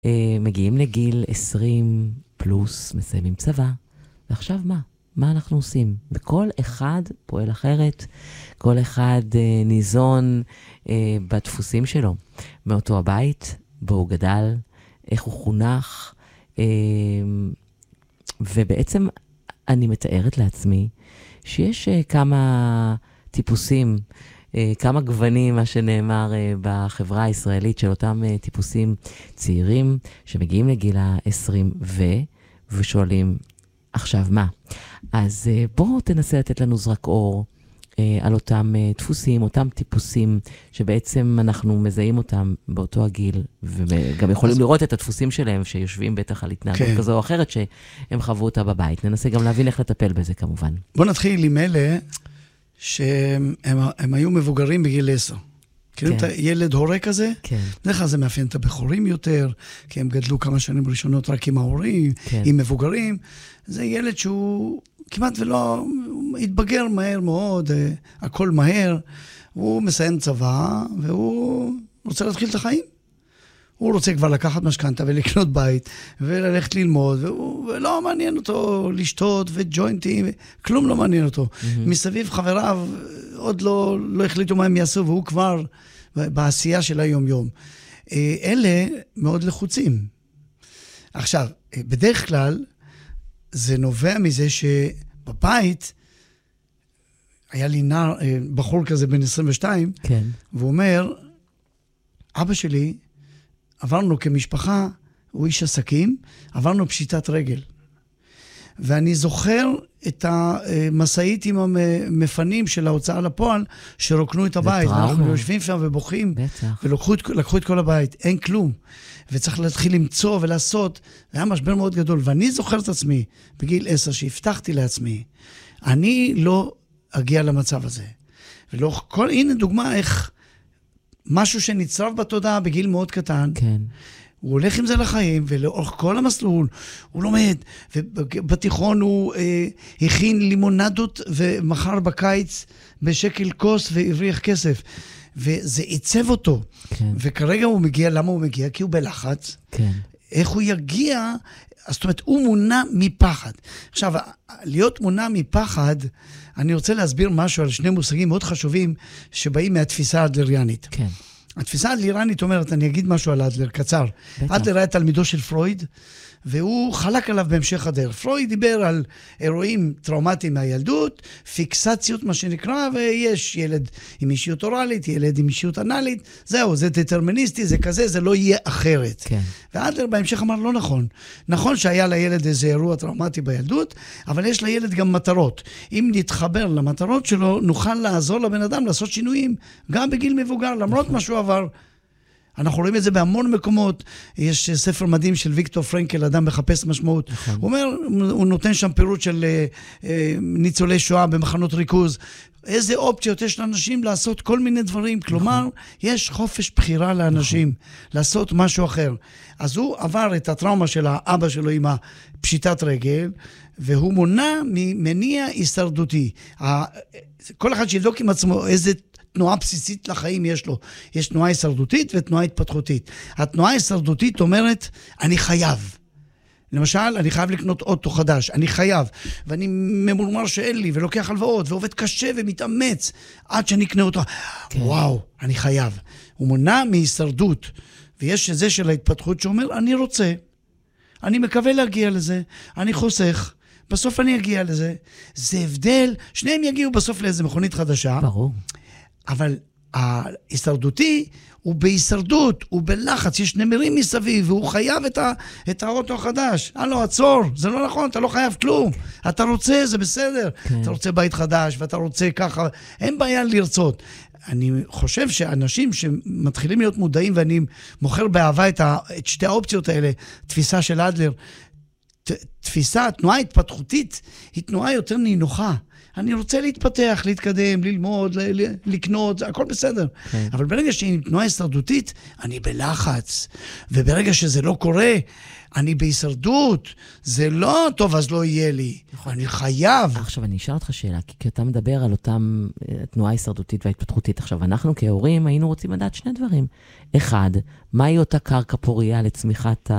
מגיעים לגיל 20 פלוס, מסיימים צבא, ועכשיו מה? מה אנחנו עושים? וכל אחד פועל אחרת, כל אחד ניזון בדפוסים שלו, מאותו הבית, בו הוא גדל, איך הוא חונך, ובעצם אני מתארת לעצמי שיש כמה טיפוסים, כמה גוונים, מה שנאמר בחברה הישראלית, של אותם טיפוסים צעירים שמגיעים לגיל ה-20 ושואלים, עכשיו מה? אז בואו תנסה לתת לנו זרק אור על אותם דפוסים, אותם טיפוסים, שבעצם אנחנו מזהים אותם באותו הגיל, וגם יכולים לראות את הדפוסים שלהם, שיושבים בטח על התנהגות כזו או אחרת, שהם חוו אותה בבית. ננסה גם להבין איך לטפל בזה כמובן. בואו נתחיל עם אלה שהם היו מבוגרים בגיל 10. כאילו את הילד הורה כזה, בדרך כלל זה מאפיין את הבחורים יותר, כי הם גדלו כמה שנים ראשונות רק עם ההורים, עם מבוגרים. זה ילד שהוא כמעט ולא, הוא התבגר מהר מאוד, הכל מהר, הוא מסיים צבא, והוא רוצה להתחיל את החיים. הוא רוצה כבר לקחת משכנתה ולקנות בית, וללכת ללמוד, ולא מעניין אותו לשתות וג'וינטים, כלום לא מעניין אותו. מסביב חבריו עוד לא החליטו מה הם יעשו, והוא כבר בעשייה של היום-יום. אלה מאוד לחוצים. עכשיו, בדרך כלל, זה נובע מזה שבבית, היה לי בחור כזה בן 22, כן. והוא אומר, אבא שלי, עברנו כמשפחה, הוא איש עסקים, עברנו פשיטת רגל. ואני זוכר את המסעית עם המפנים של ההוצאה לפועל, שרוקנו את הבית. אנחנו יושבים שם ובוכים, ולקחו את כל הבית. אין כלום. וצריך להתחיל למצוא ולעשות. זה היה משבר מאוד גדול. ואני זוכר את עצמי, בגיל 10, שהבטחתי לעצמי, אני לא אגיע למצב הזה. הנה דוגמה איך משהו שנצרב בתודעה בגיל מאוד קטן, כן. הוא הולך עם זה לחיים, ולאורך כל המסלול הוא לומד, ובתיכון הוא הכין לימונדות, ומחר בקיץ בשקל כוס והבריח כסף. וזה עיצב אותו. כן. וכרגע הוא מגיע, למה הוא מגיע? כי הוא בלחץ. כן. איך הוא יגיע? זאת אומרת, הוא מונע מפחד. עכשיו, להיות מונע מפחד, אני רוצה להסביר משהו על שני מושגים מאוד חשובים, שבאים מהתפיסה האדלריאנית. כן. התפיסה האדלריאנית אומרת, אני אגיד משהו על אדלר, קצר. אדלר היה תלמידו של פרויד, והוא חלק עליו בהמשך הדרך. פרויד דיבר על אירועים טראומטיים מהילדות, פיקסציות מה שנקרא, ויש ילד עם אישיות אורלית, ילד עם אישיות אנלית, זהו, זה דטרמיניסטי, זה כזה, זה לא יהיה אחרת. כן. ואדלר בהמשך אמר, לא נכון. נכון שהיה לילד איזה אירוע טראומטי בילדות, אבל יש לילד גם מטרות. אם נתחבר למטרות שלו, נוכל לעזור לבן אדם לעשות שינויים, גם בגיל מבוגר, למרות מה שהוא עבר. אנחנו רואים את זה בהמון מקומות. יש ספר מדהים של ויקטור פרנקל, אדם מחפש משמעות. הוא אומר, הוא נותן שם פירוט של ניצולי שואה במחנות ריכוז. איזה אופציות יש לאנשים לעשות כל מיני דברים. כלומר, יש חופש בחירה לאנשים לעשות משהו אחר. אז הוא עבר את הטראומה של האבא שלו עם הפשיטת רגל, והוא מונע ממניע הישרדותי. כל אחד שיבדוק עם עצמו איזה תנועה בסיסית לחיים יש לו. יש תנועה הישרדותית ותנועה התפתחותית. התנועה הישרדותית אומרת, אני חייב. למשל, אני חייב לקנות אוטו חדש, אני חייב, ואני ממורמר שאין לי, ולוקח הלוואות, ועובד קשה ומתאמץ, עד שאני אקנה אותו. כן. וואו, אני חייב. הוא מונע מהישרדות, ויש זה של ההתפתחות שאומר, אני רוצה, אני מקווה להגיע לזה, אני חוסך, בסוף אני אגיע לזה. זה הבדל, שניהם יגיעו בסוף לאיזה מכונית חדשה. ברור. אבל ההישרדותי הוא בהישרדות, הוא בלחץ, יש נמרים מסביב, והוא חייב את האוטו החדש. לא, עצור, זה לא נכון, אתה לא חייב כלום. אתה רוצה, זה בסדר. כן. אתה רוצה בית חדש, ואתה רוצה ככה, אין בעיה לרצות. אני חושב שאנשים שמתחילים להיות מודעים, ואני מוכר באהבה את שתי האופציות האלה, תפיסה של אדלר, תנועה התפתחותית, היא תנועה יותר נינוחה. אני רוצה להתפתח, להתקדם, ללמוד, לקנות, הכל בסדר. אבל ברגע שאני עם תנועה הישרדותית, אני בלחץ. וברגע שזה לא קורה, אני בהישרדות. זה לא טוב, אז לא יהיה לי. אני חייב. עכשיו, אני אשאל אותך שאלה, כי אתה מדבר על אותם תנועה הישרדותית וההתפתחותית. עכשיו, אנחנו כהורים היינו רוצים לדעת שני דברים. אחד, מהי אותה קרקע פוריה לצמיחת